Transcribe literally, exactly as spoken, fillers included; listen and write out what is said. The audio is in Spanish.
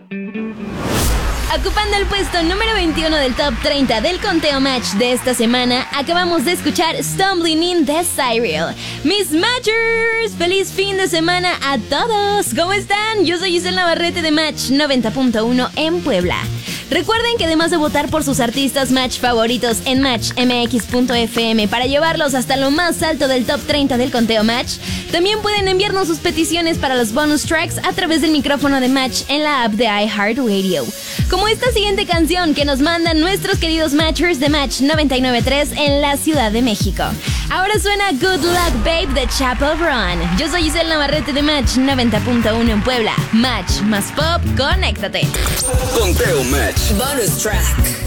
Ocupando el puesto número veintiuno del top treinta del conteo Match de esta semana, acabamos de escuchar Stumbling In de Cyril. Mis Matchers, feliz fin de semana a todos. ¿Cómo están? Yo soy Giselle Navarrete de Match noventa punto uno en Puebla. Recuerden que además de votar por sus artistas Match favoritos en match m x punto f m para llevarlos hasta lo más alto del top treinta del conteo Match, también pueden enviarnos sus peticiones para los bonus tracks a través del micrófono de Match en la app de iHeartRadio. Como esta siguiente canción que nos mandan nuestros queridos Matchers de Match noventa y nueve punto tres en la Ciudad de México. Ahora suena Good Luck Babe de Chapel Run. Yo soy Giselle Navarrete de Match noventa punto uno en Puebla. Match más pop, conéctate. Conteo Match. Bonus track.